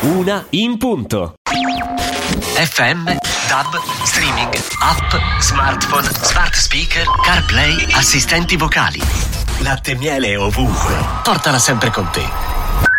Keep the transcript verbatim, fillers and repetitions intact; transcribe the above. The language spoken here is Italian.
Una in punto. F M, D A B, streaming, app, smartphone, smart speaker, CarPlay, assistenti vocali. Latte e miele ovunque. Portala sempre con te.